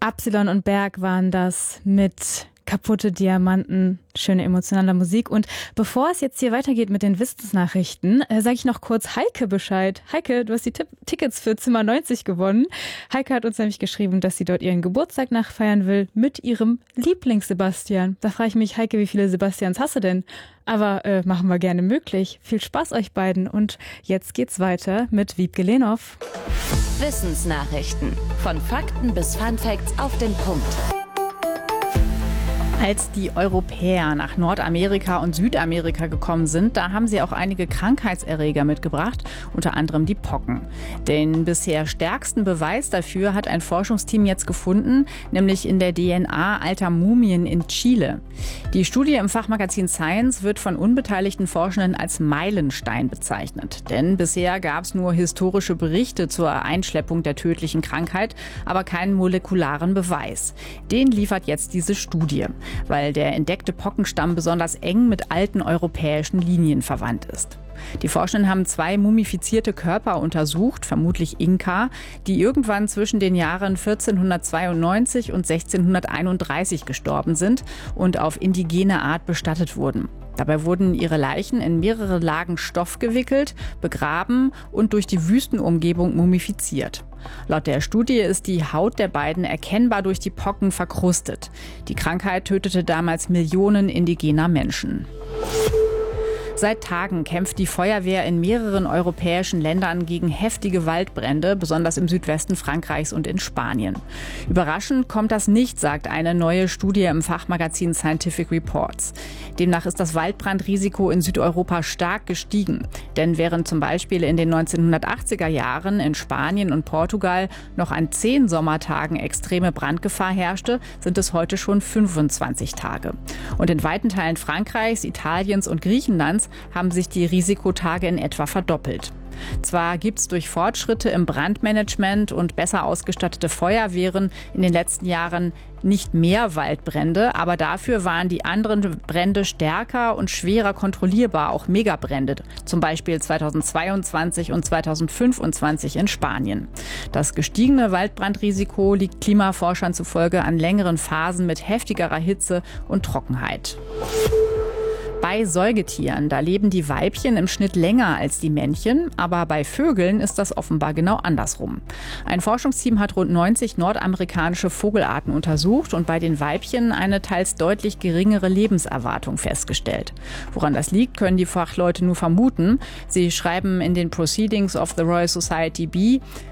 Absilon und Berg waren das mit Kaputte Diamanten, schöne emotionale Musik. Und bevor es jetzt hier weitergeht mit den Wissensnachrichten, sage ich noch kurz Heike Bescheid. Heike, du hast die Tickets für Zimmer 90 gewonnen. Heike hat uns nämlich geschrieben, dass sie dort ihren Geburtstag nachfeiern will mit ihrem Lieblings-Sebastian. Da frage ich mich, Heike, wie viele Sebastians hast du denn? Aber machen wir gerne möglich. Viel Spaß euch beiden. Und jetzt geht's weiter mit Wiebke Lehnhoff. Wissensnachrichten. Von Fakten bis Funfacts auf den Punkt. Als die Europäer nach Nordamerika und Südamerika gekommen sind, da haben sie auch einige Krankheitserreger mitgebracht, unter anderem die Pocken. Den bisher stärksten Beweis dafür hat ein Forschungsteam jetzt gefunden, nämlich in der DNA alter Mumien in Chile. Die Studie im Fachmagazin Science wird von unbeteiligten Forschenden als Meilenstein bezeichnet. Denn bisher gab es nur historische Berichte zur Einschleppung der tödlichen Krankheit, aber keinen molekularen Beweis. Den liefert jetzt diese Studie, weil der entdeckte Pockenstamm besonders eng mit alten europäischen Linien verwandt ist. Die Forschenden haben 2 mumifizierte Körper untersucht, vermutlich Inka, die irgendwann zwischen den Jahren 1492 und 1631 gestorben sind und auf indigene Art bestattet wurden. Dabei wurden ihre Leichen in mehrere Lagen Stoff gewickelt, begraben und durch die Wüstenumgebung mumifiziert. Laut der Studie ist die Haut der beiden erkennbar durch die Pocken verkrustet. Die Krankheit tötete damals Millionen indigener Menschen. Seit Tagen kämpft die Feuerwehr in mehreren europäischen Ländern gegen heftige Waldbrände, besonders im Südwesten Frankreichs und in Spanien. Überraschend kommt das nicht, sagt eine neue Studie im Fachmagazin Scientific Reports. Demnach ist das Waldbrandrisiko in Südeuropa stark gestiegen. Denn während zum Beispiel in den 1980er Jahren in Spanien und Portugal noch an 10 Sommertagen extreme Brandgefahr herrschte, sind es heute schon 25 Tage. Und in weiten Teilen Frankreichs, Italiens und Griechenlands haben sich die Risikotage in etwa verdoppelt. Zwar gibt es durch Fortschritte im Brandmanagement und besser ausgestattete Feuerwehren in den letzten Jahren nicht mehr Waldbrände, aber dafür waren die anderen Brände stärker und schwerer kontrollierbar, auch Megabrände, zum Beispiel 2022 und 2025 in Spanien. Das gestiegene Waldbrandrisiko liegt Klimaforschern zufolge an längeren Phasen mit heftigerer Hitze und Trockenheit. Bei Säugetieren, da leben die Weibchen im Schnitt länger als die Männchen, aber bei Vögeln ist das offenbar genau andersrum. Ein Forschungsteam hat rund 90 nordamerikanische Vogelarten untersucht und bei den Weibchen eine teils deutlich geringere Lebenserwartung festgestellt. Woran das liegt, können die Fachleute nur vermuten. Sie schreiben in den Proceedings of the Royal Society B: